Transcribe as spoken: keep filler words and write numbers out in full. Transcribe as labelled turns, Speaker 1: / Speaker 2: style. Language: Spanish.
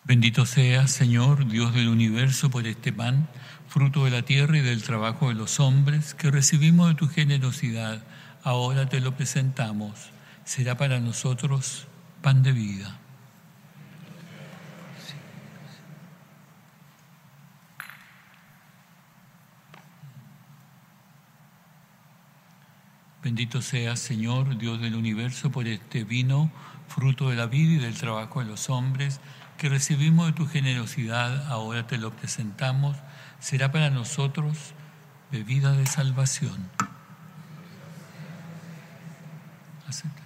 Speaker 1: Bendito seas, Señor, Dios del universo, por este pan, fruto de la tierra y del trabajo de los hombres, que recibimos de tu generosidad. Ahora te lo presentamos. Será para nosotros pan de vida. Bendito seas, Señor, Dios del universo, por este vino, fruto de la vida y del trabajo de los hombres, que recibimos de tu generosidad. Ahora te lo presentamos. Será para nosotros bebida de salvación. Acepta.